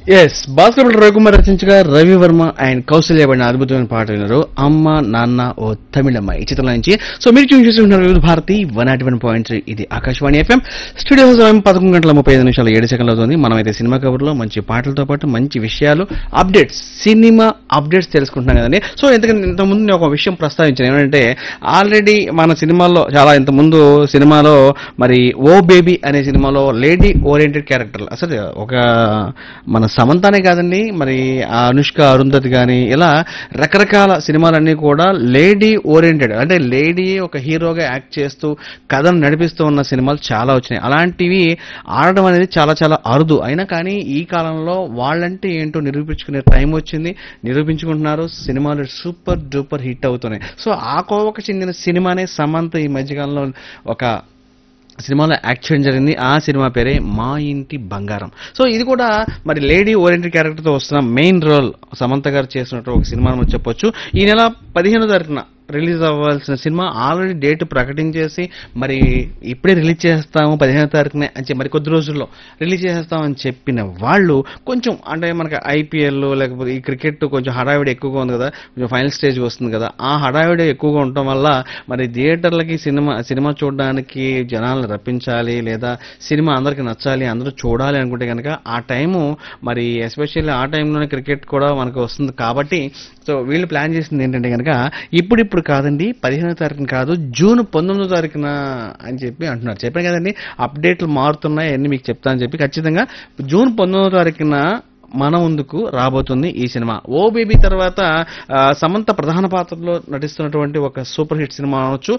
Yes basketball Ravikumar రచించగా Ravi Varma and Kausalya పడిన అద్భుతమైన పాట విన్నారు అమ్మ నాన్న ఓ తమిళమ్మ ఈ చిత్రం నుంచి. సో మీరు చూసి చూస్తున్నారు వివిధ భారతి 101.3 ఇది ఆకాశవాణి ఎఫ్ఎం. స్టూడియో సమయం 11:35 అవుతుంది. మనమైతే సినిమా కవర్లో మంచి పాటలతో పాటు మంచి విషయాలు అప్డేట్స్ సినిమా అప్డేట్స్ తెలుసుకుంటున్నాం కదండి. సో ఇంతకుముందు నేను ఒక విషయం ప్రస్తావించాను ఏమంటే ఆల్రెడీ మన సినిమాల్లో చాలా ఇంతకుముందు సినిమాలో మరి ఓ బేబీ అనే సినిమాలో లేడీ ఓరియంటెడ్ క్యారెక్టర్ అసలు ఒక మన సమంతానే కాదండి మరి ఆ అనుష్క అరుంధతి కానీ ఇలా రకరకాల సినిమాలన్నీ కూడా లేడీ ఓరియంటెడ్ అంటే లేడీ ఒక హీరోగా యాక్ట్ చేస్తూ కథను నడిపిస్తూ ఉన్న సినిమాలు చాలా వచ్చినాయి. అలాంటివి ఆడడం అనేది చాలా చాలా అరుదు. అయినా కానీ ఈ కాలంలో వాళ్ళంటే ఏంటో నిరూపించుకునే టైం వచ్చింది, నిరూపించుకుంటున్నారు. సినిమాలు సూపర్ డూపర్ హిట్ అవుతున్నాయి. సో ఆ కోవకు చెందిన సినిమానే సమంత ఈ మధ్యకాలంలో ఒక సినిమాలో యాక్ట్ చేయడం జరిగింది. ఆ సినిమా పేరే మా ఇంటి బంగారం. సో ఇది కూడా మరి లేడీ ఓరియంటెడ్ క్యారెక్టర్తో వస్తున్న మెయిన్ రోల్ సమంత గారు చేసినట్టు ఒక సినిమా అని చెప్పొచ్చు. ఈ నెల 15వ తారీఖున రిలీజ్ అవ్వాల్సిన సినిమా ఆల్రెడీ డేట్ ప్రకటించేసి మరి ఇప్పుడే రిలీజ్ చేస్తాము 15వ తారీఖునే అని మరి కొద్ది రోజుల్లో రిలీజ్ చేస్తామని చెప్పిన వాళ్ళు కొంచెం అంటే మనకి ఐపీఎల్ లేకపోతే ఈ క్రికెట్ కొంచెం హడావిడి ఎక్కువగా ఉంది కదా, కొంచెం ఫైనల్ స్టేజ్ వస్తుంది కదా, ఆ హడావిడి ఎక్కువగా ఉండటం వల్ల మరి థియేటర్లకి సినిమా చూడడానికి జనాలను రప్పించాలి లేదా సినిమా అందరికి నచ్చాలి అందరూ చూడాలి అనుకుంటే కనుక ఆ టైము మరి ఎస్పెషల్లీ ఆ టైంలోనే క్రికెట్ కూడా మనకు వస్తుంది కాబట్టి సో వీళ్ళు ప్లాన్ చేసింది ఏంటంటే కనుక ఇప్పుడు కాదండి 15వ తారీఖున కాదు జూన్ 19వ తారీఖున అని చెప్పి అంటున్నారు. చెప్పాను కదండి అప్డేట్లు మారుతున్నాయి అన్ని మీకు చెప్తానని చెప్పి ఖచ్చితంగా జూన్ 19వ తారీఖున మన ముందుకు రాబోతుంది ఈ సినిమా. ఓ బేబీ తర్వాత సమంత ప్రధాన పాత్రలో నటిస్తున్నటువంటి ఒక సూపర్ హిట్ సినిమా అనవచ్చు.